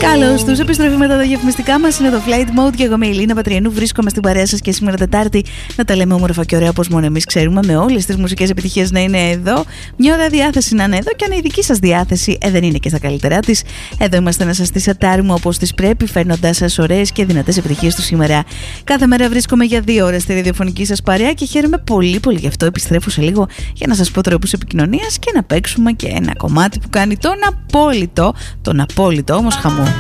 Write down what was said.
Καλώς τους, επιστροφή μετά τα διαφημιστικά μας. Είναι το Flight Mode και εγώ είμαι η Ελίνα Πατριανού. Βρίσκομαι στην παρέα σας και σήμερα Τετάρτη να τα λέμε όμορφα και ωραία όπως μόνο εμείς ξέρουμε, με όλες τις μουσικές επιτυχίες να είναι εδώ. Μια ωραία διάθεση να είναι εδώ και αν η δική σας διάθεση δεν είναι και στα καλύτερά της. Εδώ είμαστε να σας τη σατάρουμε όπως τις πρέπει, φέρνοντάς σας ωραίες και δυνατές επιτυχίες του σήμερα. Κάθε μέρα βρίσκομαι για 2 ώρες στη ραδιοφωνική σας παρέα και χαίρομαι πολύ γι' αυτό. Επιστρέφω σε λίγο για να σας πω τρόπους επικοινωνίας και να παίξουμε και ένα κομμάτι που κάνει τον απόλυτο όμως χαμό.